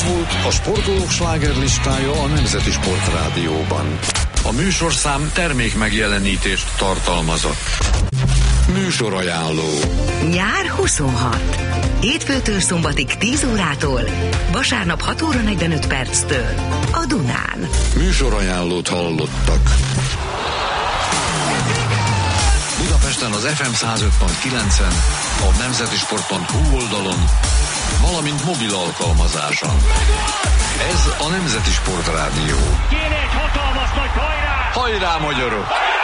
volt a sportolók slágerlistája a Nemzeti Sportrádióban. A műsorszám termék megjelenítést tartalmazott. Műsorajánló. Nyár 26. Hétfőtől szombatig 10 órától, vasárnap 6 óra 45 perctől a Dunán. Műsorajánlót hallottak. Budapesten az FM 105.9-en, a nemzetisport.hu oldalon, valamint mobil alkalmazáson. Ez a Nemzeti Sportrádió. Kéne egy hatalmas nagy hajrá! Hajrá, magyarok!